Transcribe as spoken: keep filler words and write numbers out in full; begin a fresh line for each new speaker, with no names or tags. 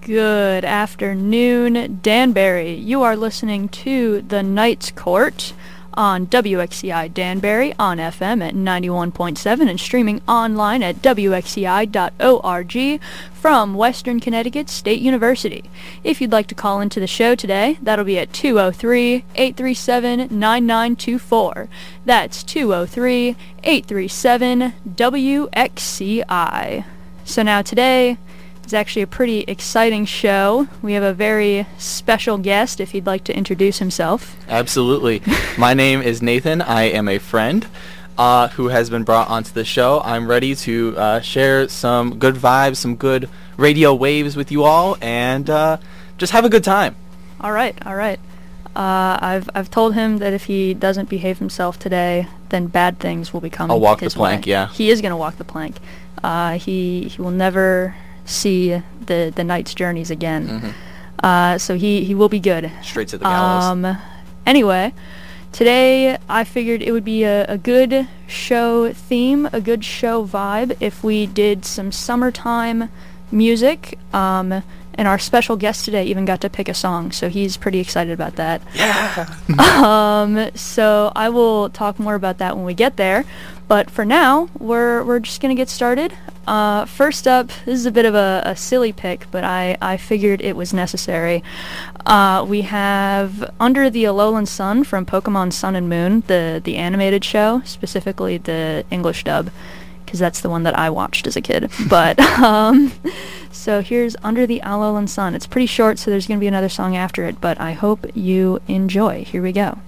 Good afternoon, Danbury. You are listening to The Knight's Court on W X C I Danbury on F M at ninety-one point seven and streaming online at W X C I dot org from Western Connecticut State University. If you'd like to call into the show today, that'll be at two oh three, eight three seven, nine nine two four. That's two oh three, eight three seven, W X C I. So now today is actually a pretty exciting show. We have a very special guest, if he'd like to introduce himself.
Absolutely. My name is Nathan. I am a friend uh, who has been brought onto the show. I'm ready to uh, share some good vibes, some good radio waves with you all, and uh, just have a good time.
All right, all right. Uh, I've I've told him that if he doesn't behave himself today, then bad things will be coming
I'll walk
his
the plank,
way.
yeah.
He is going to walk the plank. Uh, he he will never see the the knight's journeys again.
Mm-hmm.
Uh, so he, he will be good.
Straight to the gallows.
Um, anyway, today I figured it would be a, a good show theme, a good show vibe if we did some summertime music. Um, and our special guest today even got to pick a song, so he's pretty excited about that.
Yeah!
um, so I will talk more about that when we get there. But for now, we're we're just going to get started. Uh, first up, this is a bit of a, a silly pick, but I, I figured it was necessary. Uh, we have Under the Alolan Sun from Pokemon Sun and Moon, the, the animated show, specifically the English dub, because that's the one that I watched as a kid. But um, so here's Under the Alolan Sun. It's pretty short, so there's going to be another song after it, but I hope you enjoy. Here we go.